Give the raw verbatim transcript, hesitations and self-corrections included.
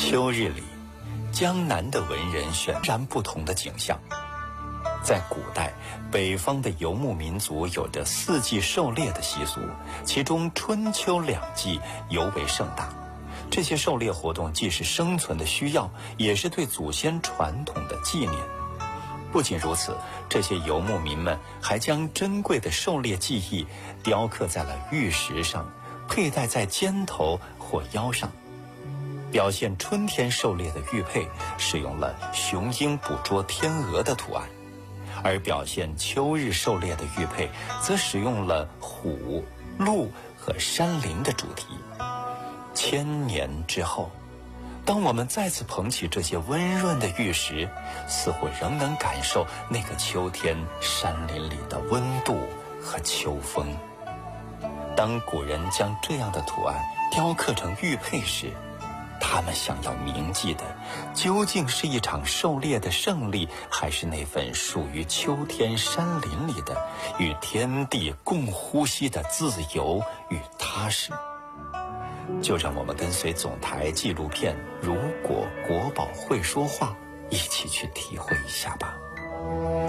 秋日里，江南的文人选然不同的景象。在古代，北方的游牧民族有着四季狩猎的习俗，其中春秋两季尤为盛大。这些狩猎活动既是生存的需要，也是对祖先传统的纪念。不仅如此，这些游牧民们还将珍贵的狩猎技艺雕刻在了玉石上，佩戴在肩头或腰上。表现春天狩猎的玉佩使用了雄鹰捕捉天鹅的图案，而表现秋日狩猎的玉佩则使用了虎、鹿和山林的主题。千年之后，当我们再次捧起这些温润的玉石，似乎仍能感受那个秋天山林里的温度和秋风。当古人将这样的图案雕刻成玉佩时，他们想要铭记的究竟是一场狩猎的胜利，还是那份属于秋天山林里的与天地共呼吸的自由与踏实？就让我们跟随总台纪录片《如果国宝会说话》一起去体会一下吧。